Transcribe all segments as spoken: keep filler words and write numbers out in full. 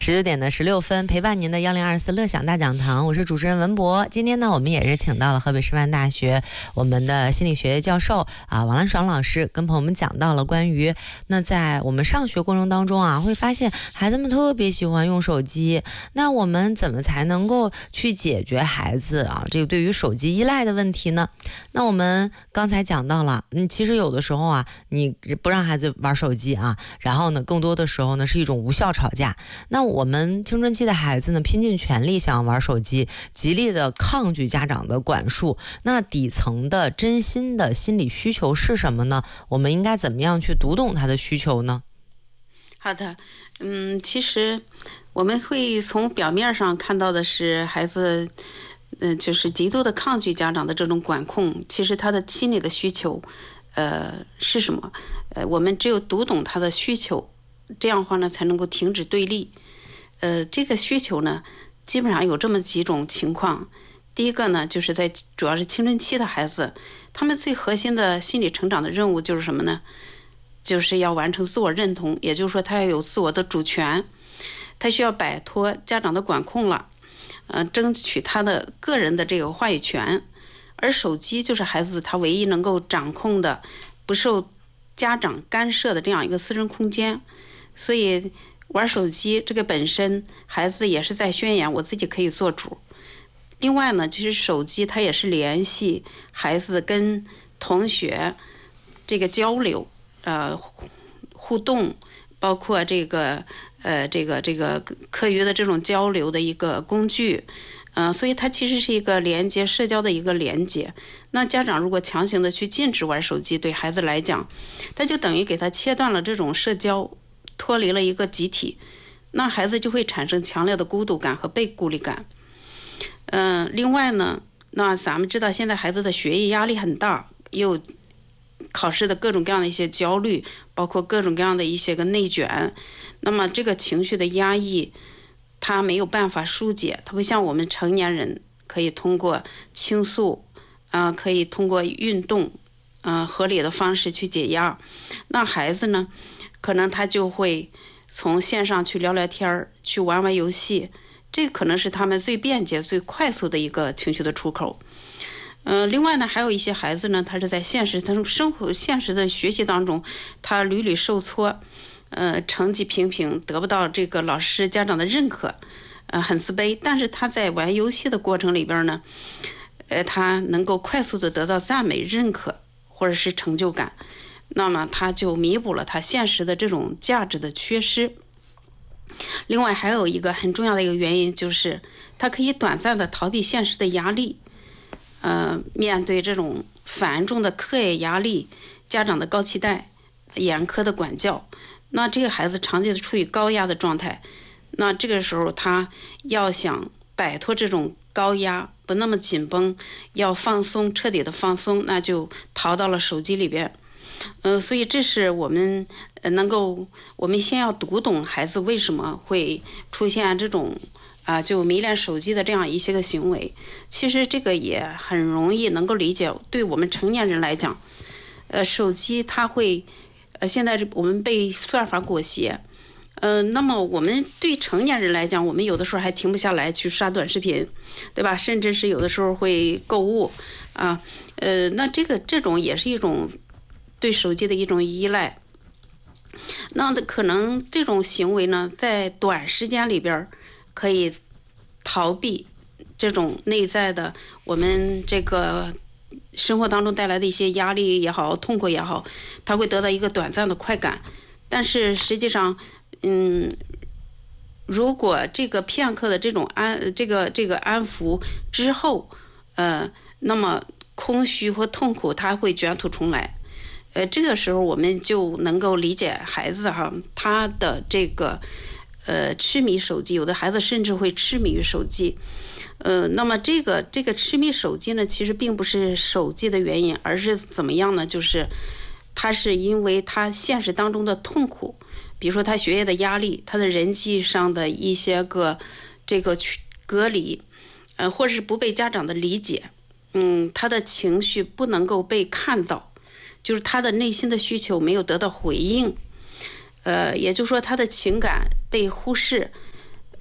十九点的十六分，陪伴您的幺零二四乐享大讲堂，我是主持人文博。今天呢，我们也是请到了河北师范大学我们的心理学教授啊王兰爽老师，跟朋友们讲到了关于那在我们上学过程当中啊，会发现孩子们特别喜欢用手机，那我们怎么才能够去解决孩子啊这个对于手机依赖的问题呢？那我们刚才讲到了，嗯，其实有的时候啊，你不让孩子玩手机啊，然后呢，更多的时候呢是一种无效吵架。那我们青春期的孩子呢，拼尽全力想要玩手机，极力的抗拒家长的管束。那底层的真心的心理需求是什么呢？我们应该怎么样去读懂他的需求呢？ 好的，嗯，其实我们会从表面上看到的是孩子，嗯、呃，就是极度的抗拒家长的这种管控。其实他的心理的需求，呃，是什么？呃，我们只有读懂他的需求，这样的话呢，才能够停止对立。呃，这个需求呢，基本上有这么几种情况。第一个呢，就是在主要是青春期的孩子，他们最核心的心理成长的任务就是什么呢？就是要完成自我认同，也就是说，他要有自我的主权，他需要摆脱家长的管控了，呃，争取他的个人的这个话语权。而手机就是孩子他唯一能够掌控的，不受家长干涉的这样一个私人空间。所以玩手机这个本身，孩子也是在宣言我自己可以做主。另外呢，就是手机它也是联系孩子跟同学这个交流，呃，互动，包括这个呃这个这个课余的这种交流的一个工具，嗯、呃，所以它其实是一个连接社交的一个连接。那家长如果强行的去禁止玩手机，对孩子来讲，他就等于给他切断了这种社交，脱离了一个集体，那孩子就会产生强烈的孤独感和被孤立感。嗯、呃，另外呢，那咱们知道现在孩子的学业压力很大，又考试的各种各样的一些焦虑，包括各种各样的一些个内卷，那么这个情绪的压抑，他没有办法疏解，他不像我们成年人可以通过倾诉，啊、呃，可以通过运动，嗯、呃，合理的方式去解压。那孩子呢，可能他就会从线上去聊聊天，去玩玩游戏，这可能是他们最便捷、最快速的一个情绪的出口。呃，另外呢，还有一些孩子呢，他是在现实当中生活、现实的学习当中，他屡屡受挫，呃，成绩平平，得不到这个老师、家长的认可，呃，很自卑。但是他在玩游戏的过程里边呢，呃，他能够快速的得到赞美、认可或者是成就感，那么他就弥补了他现实的这种价值的缺失。另外还有一个很重要的一个原因，就是他可以短暂的逃避现实的压力。呃，面对这种繁重的课业压力、家长的高期待、严苛的管教，那这个孩子长期的处于高压的状态，那这个时候他要想摆脱这种高压，不那么紧绷，要放松，彻底的放松，那就逃到了手机里边。嗯、呃，所以这是我们能够，我们先要读懂孩子为什么会出现这种啊、呃，就迷恋手机的这样一些个行为。其实这个也很容易能够理解，对我们成年人来讲，呃，手机它会，呃，现在我们被算法裹挟，呃，那么我们对成年人来讲，我们有的时候还停不下来去刷短视频，对吧？甚至是有的时候会购物，啊，呃，那这个这种也是一种对手机的一种依赖。那可能这种行为呢，在短时间里边可以逃避这种内在的我们这个生活当中带来的一些压力也好、痛苦也好，它会得到一个短暂的快感。但是实际上，嗯，如果这个片刻的这种安、这个这个安抚之后，呃，那么空虚或痛苦它会卷土重来。呃，这个时候我们就能够理解孩子哈，他的这个呃痴迷手机，有的孩子甚至会痴迷于手机。呃，那么这个这个痴迷手机呢，其实并不是手机的原因，而是怎么样呢？就是他是因为他现实当中的痛苦，比如说他学业的压力，他的人际上的一些个这个隔离，呃，或者是不被家长的理解，嗯，他的情绪不能够被看到，就是他的内心的需求没有得到回应，呃，也就是说他的情感被忽视，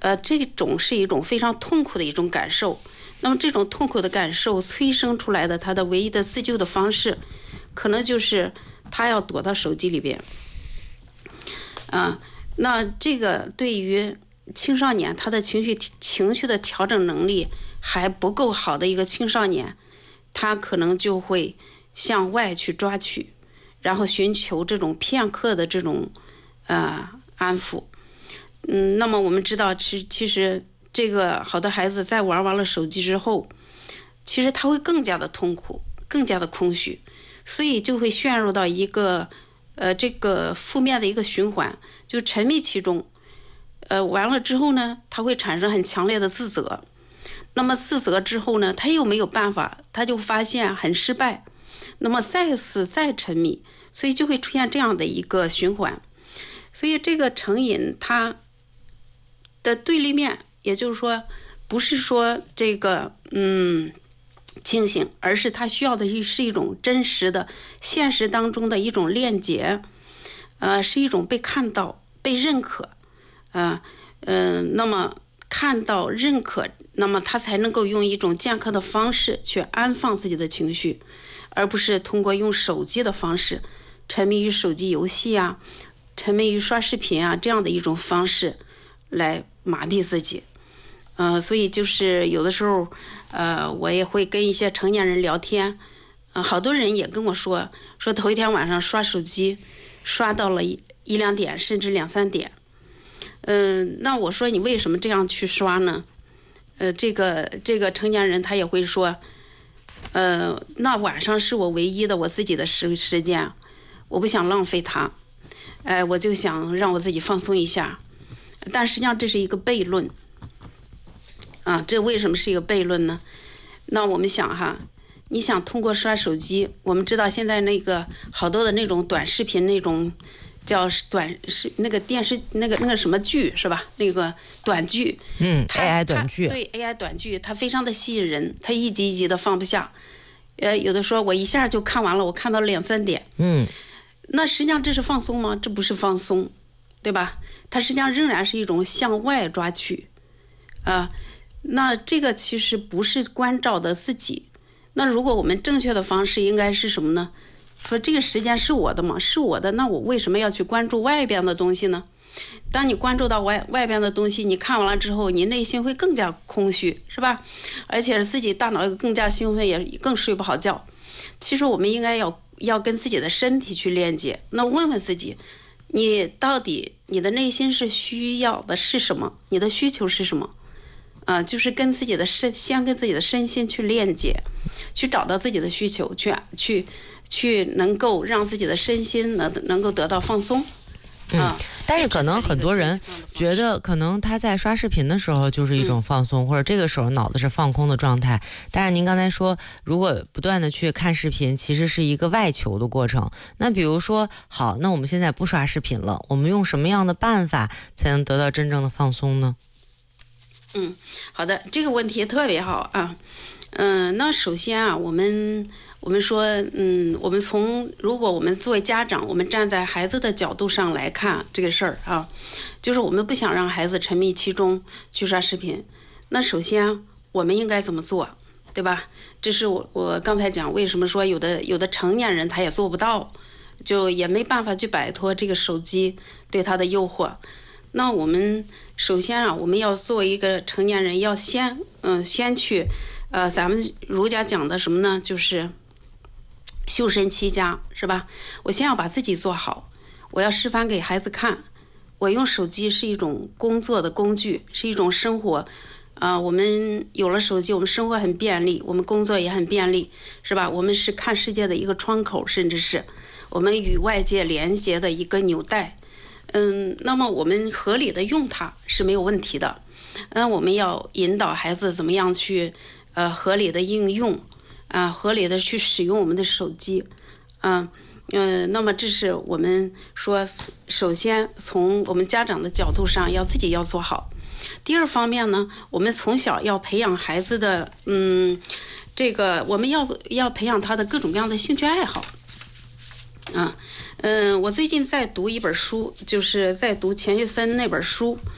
呃，这种是一种非常痛苦的一种感受。那么这种痛苦的感受催生出来的他的唯一的自救的方式，可能就是他要躲到手机里边。啊，那这个对于青少年他的情绪情绪的调整能力还不够好的一个青少年，他可能就会向外去抓取，然后寻求这种片刻的这种呃安抚。嗯，那么我们知道，其其实这个好的孩子在玩完了手机之后，其实他会更加的痛苦，更加的空虚，所以就会陷入到一个呃这个负面的一个循环，就沉迷其中。呃，完了之后呢，他会产生很强烈的自责。那么自责之后呢，他又没有办法，他就发现很失败，那么再次再沉迷，所以就会出现这样的一个循环。所以这个成瘾它的对立面，也就是说，不是说这个嗯清醒，而是他需要的是一种真实的现实当中的一种链接，呃，是一种被看到、被认可，啊、呃，呃，那么看到、认可，那么他才能够用一种健康的方式去安放自己的情绪，而不是通过用手机的方式，沉迷于手机游戏啊，沉迷于刷视频啊这样的一种方式来麻痹自己。呃，所以就是有的时候，呃，我也会跟一些成年人聊天，呃，好多人也跟我说，说头一天晚上刷手机，刷到了一一两点，甚至两三点。嗯、呃，那我说你为什么这样去刷呢？呃，这个这个成年人他也会说，呃，那晚上是我唯一的我自己的时时间，我不想浪费它，哎、呃，我就想让我自己放松一下。但实际上这是一个悖论。啊，这为什么是一个悖论呢？那我们想哈，你想通过刷手机，我们知道现在那个好多的那种短视频，那种叫短是那个电视那个那个什么剧是吧？那个短剧， 嗯 ，A I 短剧， 对 A I 短剧，它非常的吸引人，它一集一集的放不下。呃，有的说我一下就看完了，我看到了两三点， 嗯， 那实际上这是放松吗？这不是放松，对吧？它实际上仍然是一种向外抓取，啊、呃。那这个其实不是关照的自己。那如果我们正确的方式应该是什么呢？说这个时间是我的吗？是我的，那我为什么要去关注外边的东西呢？当你关注到外外边的东西，你看完了之后，你内心会更加空虚，是吧？而且自己大脑更加兴奋，也更睡不好觉。其实我们应该要要跟自己的身体去链接。那问问自己，你到底你的内心是需要的是什么？你的需求是什么？啊、呃，就是跟自己的身，先跟自己的身心去链接，去找到自己的需求，去去去能够让自己的身心能能够得到放松。 嗯，但是可能很多人觉得，可能他在刷视频的时候就是一种放松，嗯、或者这个时候脑子是放空的状态。但是您刚才说，如果不断的去看视频，其实是一个外求的过程。那比如说，好，那我们现在不刷视频了，我们用什么样的办法才能得到真正的放松呢？ 嗯，好的，这个问题特别好啊。嗯、呃，那首先啊，我们我们说，嗯，我们从如果我们作为家长，我们站在孩子的角度上来看这个事儿啊，就是我们不想让孩子沉迷其中去刷视频。那首先我们应该怎么做，对吧？这是我我刚才讲为什么说有的有的成年人他也做不到，就也没办法去摆脱这个手机对他的诱惑。那我们首先啊，我们要作为一个成年人，要先嗯先去，呃，咱们儒家讲的什么呢？就是修身齐家，是吧？我先要把自己做好，我要示范给孩子看，我用手机是一种工作的工具，是一种生活。啊、呃，我们有了手机，我们生活很便利，我们工作也很便利，是吧？我们是看世界的一个窗口，甚至是我们与外界连接的一个纽带。嗯，那么我们合理的用它是没有问题的。嗯，我们要引导孩子怎么样去，呃，合理的应用，啊、呃，合理的去使用我们的手机，嗯、呃，嗯、呃，那么这是我们说，首先从我们家长的角度上，要自己要做好。第二方面呢，我们从小要培养孩子的，嗯，这个我们要要培养他的各种各样的兴趣爱好。啊，嗯，我最近在读一本书，就是在读钱学森那本书，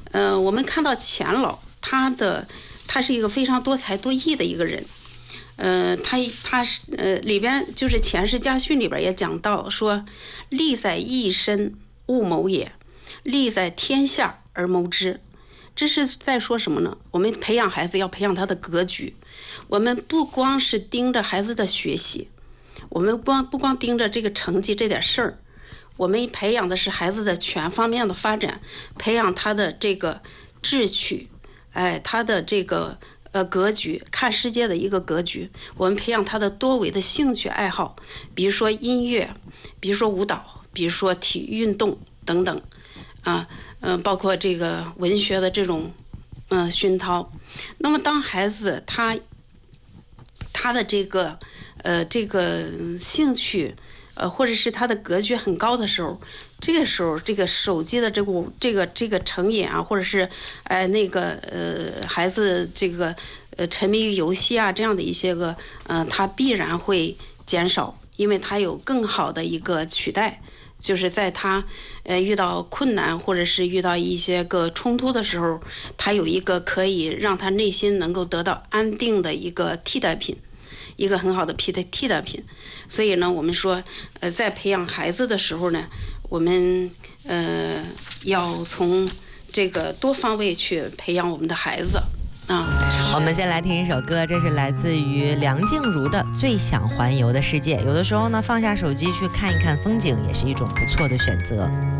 呃，我们看到钱老，他的他是一个非常多才多艺的一个人。呃，他他是呃里边就是《钱氏家训》里边也讲到说，利在一身勿谋也，利在天下而谋之。这是在说什么呢？我们培养孩子要培养他的格局，我们不光是盯着孩子的学习，我们光不光盯着这个成绩这点事儿，我们培养的是孩子的全方面的发展，培养他的这个志趣，哎，他的这个呃格局，看世界的一个格局。我们培养他的多维的兴趣爱好，比如说音乐，比如说舞蹈，比如说体育运动等等，啊，嗯、呃，包括这个文学的这种嗯、呃、熏陶。那么当孩子他他的这个呃这个兴趣呃或者是他的格局很高的时候，这个时候这个手机的这个这个这个成瘾啊，或者是哎、呃、那个呃孩子这个呃沉迷于游戏啊这样的一些个呃他必然会减少，因为他有更好的一个取代。就是在他呃遇到困难或者是遇到一些个冲突的时候，他有一个可以让他内心能够得到安定的一个替代品，一个很好的替代替代品。所以呢，我们说呃在培养孩子的时候呢，我们呃要从这个多方位去培养我们的孩子啊。 我们先来听一首歌，这是来自于梁静茹的《最想环游的世界》。有的时候呢，放下手机去看一看风景，也是一种不错的选择。